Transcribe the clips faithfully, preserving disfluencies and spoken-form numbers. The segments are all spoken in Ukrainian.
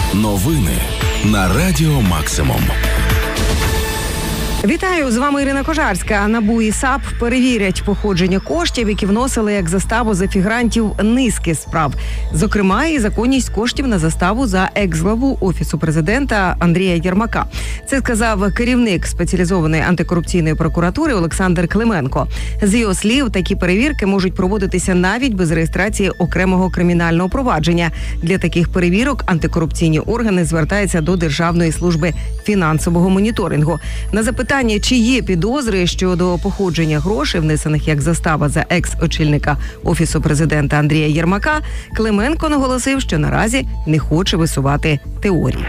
Новини на Радіо Максимум. Вітаю, з вами Ірина Кожарська. НАБУ і САП перевірять походження коштів, які вносили як заставу за фігурантів низки справ. Зокрема, і законність коштів на заставу за екс-главу Офісу президента Андрія Єрмака. Це сказав керівник спеціалізованої антикорупційної прокуратури Олександр Клименко. З його слів, такі перевірки можуть проводитися навіть без реєстрації окремого кримінального провадження. Для таких перевірок антикорупційні органи звертаються до Державної служби фінансового моніторингу. На запитання Питання, чи є підозри щодо походження грошей, внесених як застава за екс-очільника Офісу президента Андрія Єрмака, Клименко наголосив, що наразі не хоче висувати теорії.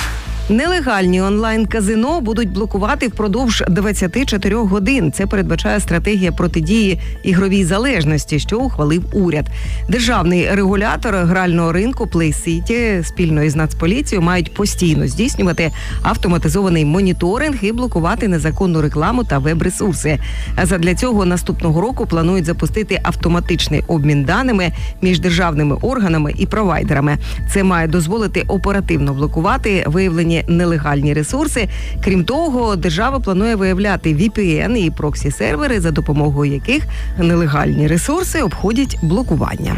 Нелегальні онлайн-казино будуть блокувати впродовж двадцяти чотирьох годин. Це передбачає стратегія протидії ігровій залежності, що ухвалив уряд. Державний регулятор грального ринку Play City спільно із Нацполіцією мають постійно здійснювати автоматизований моніторинг і блокувати незаконну рекламу та веб-ресурси. А задля цього наступного року планують запустити автоматичний обмін даними між державними органами і провайдерами. Це має дозволити оперативно блокувати виявлені нелегальні ресурси. Крім того, держава планує виявляти ві пі ен і проксі-сервери, за допомогою яких нелегальні ресурси обходять блокування.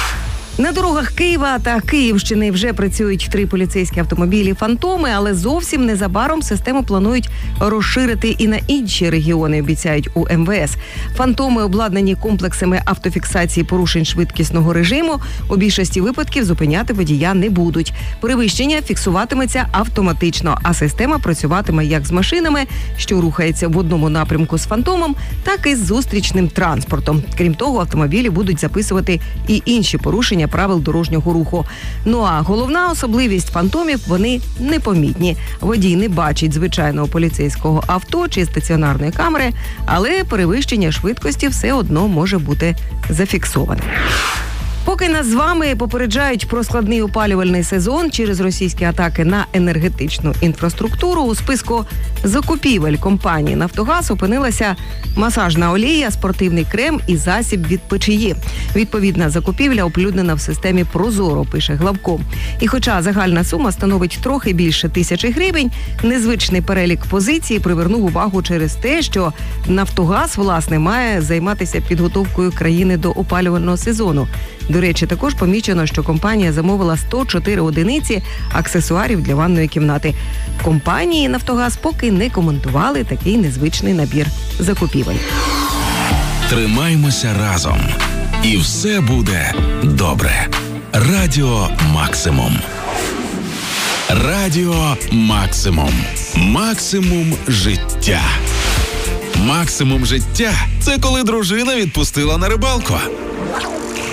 На дорогах Києва та Київщини вже працюють три поліцейські автомобілі «Фантоми», але зовсім незабаром систему планують розширити і на інші регіони, обіцяють у ем ве ес. «Фантоми» обладнані комплексами автофіксації порушень швидкісного режиму. У більшості випадків зупиняти водія не будуть. Перевищення фіксуватиметься автоматично, а система працюватиме як з машинами, що рухаються в одному напрямку з «Фантомом», так і з зустрічним транспортом. Крім того, автомобілі будуть записувати і інші порушення правил дорожнього руху. Ну а головна особливість «Фантомів» – вони непомітні. Водій не бачить звичайного поліцейського авто чи стаціонарної камери, але перевищення швидкості все одно може бути зафіксоване. Поки нас з вами попереджають про складний опалювальний сезон через російські атаки на енергетичну інфраструктуру, у списку закупівель компанії «Нафтогаз» опинилася масажна олія, спортивний крем і засіб від печії. Відповідна закупівля оприлюднена в системі «Прозоро», пише главком. І хоча загальна сума становить трохи більше тисячі гривень, незвичний перелік позицій привернув увагу через те, що «Нафтогаз», власне, має займатися підготовкою країни до опалювального сезону. До речі, також помічено, що компанія замовила сто чотири одиниці аксесуарів для ванної кімнати. В компанії «Нафтогаз» поки не коментували такий незвичний набір закупівель. Тримаймося разом. І все буде добре. Радіо Максимум. Радіо Максимум. Максимум життя. Максимум життя – це коли дружина відпустила на рибалку.